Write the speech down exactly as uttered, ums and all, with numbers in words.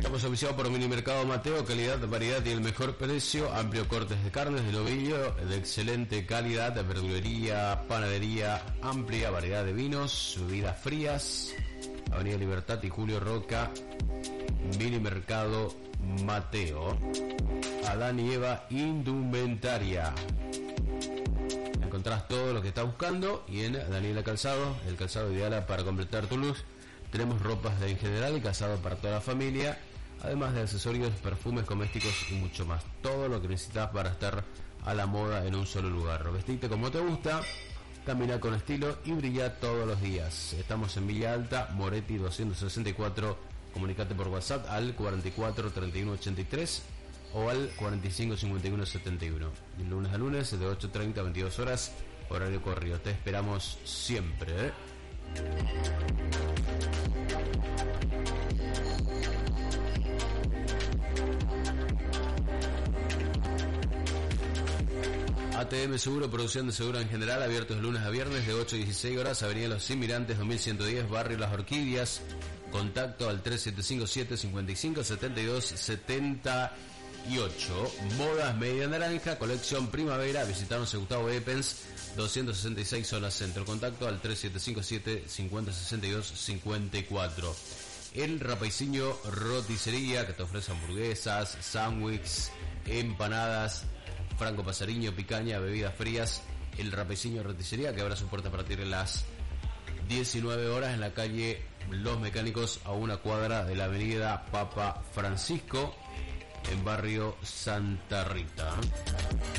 Estamos oficiados por Mini Mercado Mateo, calidad, variedad y el mejor precio, amplio cortes de carnes de novillo de excelente calidad, verdulería, panadería, amplia variedad de vinos, bebidas frías, Avenida Libertad y Julio Roca, Mini Mercado Mateo. Adán y Eva Indumentaria. Encontrás todo lo que estás buscando y en Daniela Calzado, el calzado ideal para completar tu luz. Tenemos ropas de en general y calzado para toda la familia, además de accesorios, perfumes, cosméticos y mucho más. Todo lo que necesitas para estar a la moda en un solo lugar. Vestite como te gusta, camina con estilo y brilla todos los días. Estamos en Villa Alta, Moretti doscientos sesenta y cuatro. Comunicate por WhatsApp al cuarenta y cuatro treinta y uno ochenta y tres o al cuarenta y cinco cincuenta y uno setenta y uno. De lunes a lunes de ocho treinta a veintidós horas, horario corrido. Te esperamos siempre, ¿eh? A T M Seguro, producción de seguro en general, abiertos de lunes a viernes de ocho a dieciséis horas, Avenida Los Inmigrantes dos mil ciento diez, Barrio Las Orquídeas. Contacto al tres siete cinco siete cinco cinco siete dos siete ocho. Modas Media Naranja, colección primavera. Visitanos en Gustavo Epens doscientos sesenta y seis Zona Centro. Contacto al tres siete cinco siete cinco cero seis dos cinco cuatro. El Rapaiciño Roticería, que te ofrece hamburguesas, sándwiches, empanadas, franco pasariño, picaña, bebidas frías. El Rapaiciño Roticería, que abre su puerta a partir de las diecinueve horas en la calle Los Mecánicos, a una cuadra de la avenida Papa Francisco, en barrio Santa Rita.